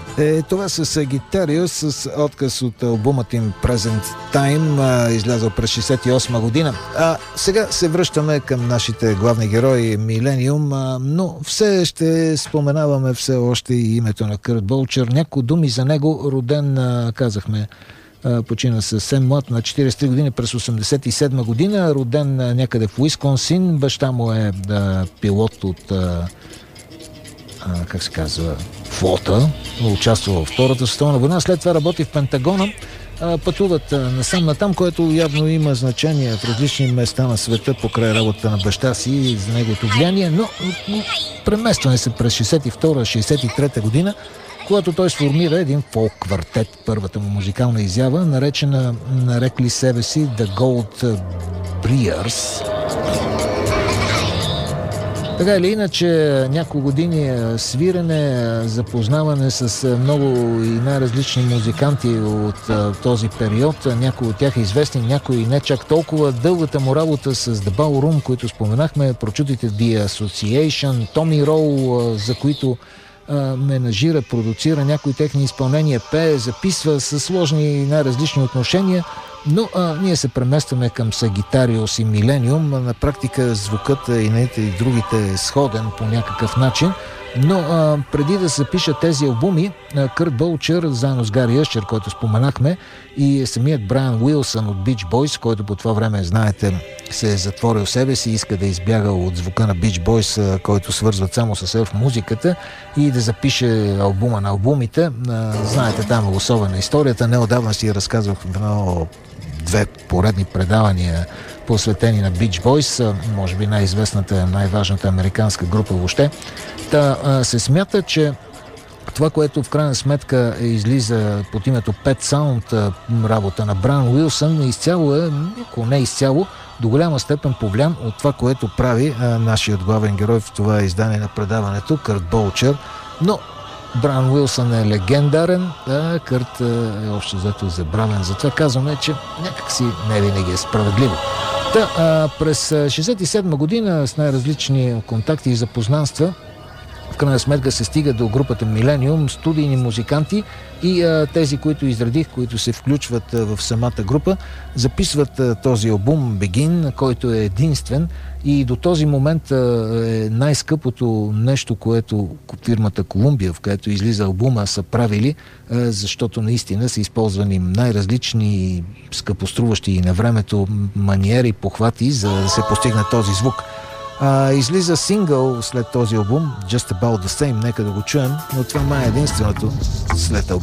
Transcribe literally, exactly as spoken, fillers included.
Е, това са Sagittarius с отказ от албумът им Present Time, а, излязъл през шейсет и осма година. А сега се връщаме към нашите главни герои Millennium, а, но все ще споменаваме все още и името на Кърт Болчър. Няколко думи за него. Роден, а, казахме, а, почина съвсем млад, на четирийсет и три години през осемдесет и седма година. Роден а, някъде в Уисконсин. Баща му е а, пилот от а, а, как се казва, флота, участвал във Втората световна война, след това работи в Пентагона, а, пътуват а, насам натам, което явно има значение в различни места на света покрай работата на баща си и за неговото влияние, но, но преместване се през шейсет и втора шейсет и трета година, когато той сформира един фолк квартет, първата му музикална изява, наречена, нарекли себе си The Gold Briars. Така или иначе, няколко години свирене, запознаване с много и най-различни музиканти от този период. Някои от тях е известни, някои не чак толкова. Дългата му работа с The Ballroom, които споменахме, прочутите The Association, Томи Роу, за които менажира, продуцира някои техни изпълнения, пее, записва със сложни и най-различни отношения. Но а, ние се преместваме към Sagittarius и Millennium. На практика звукът и нейните и другите е сходен по някакъв начин. Но а, преди да се пишат тези албуми, Кърт Болчър, заедно с Гари Ъщер, който споменахме, и самият Брайан Уилсън от Beach Boys, който по това време, знаете, се е затворил себе си, иска да избяга от звука на Beach Boys, който свързват само с елф музиката, и да запише албума на албумите. А, знаете, там е особена историята. Неодавна си разказвах в едно две поредни предавания, посветени на Beach Boys, може би най-известната, най-важната американска група въобще. Та а, се смята, че това, което в крайна сметка излиза под името Pet Sound, работа на Брайан Уилсън, изцяло е, ако не изцяло, до голяма степен повлиян от това, което прави а, нашият главен герой в това издание на предаването, Кърт Болчър. Но Брайан Уилсън е легендарен, а Кърт е общо взето забравен. Затова казваме, че някакси не винаги е справедливо. Та, а, през шейсет и седма година с най-различни контакти и запознанства в крайна сметка се стига до групата Millennium, студийни музиканти и а, тези, които изредих, които се включват а, в самата група, записват а, този албум Begin, който е единствен и до този момент а, е най-скъпото нещо, което фирмата Колумбия, в която излиза албума, са правили, а, защото наистина са използвани най-различни скъпоструващи и на времето маниери и похвати, за да се постигне този звук. А, излиза сингъл след този албум, Just About The Same, нека да го чуем, но това май е единственото след албум.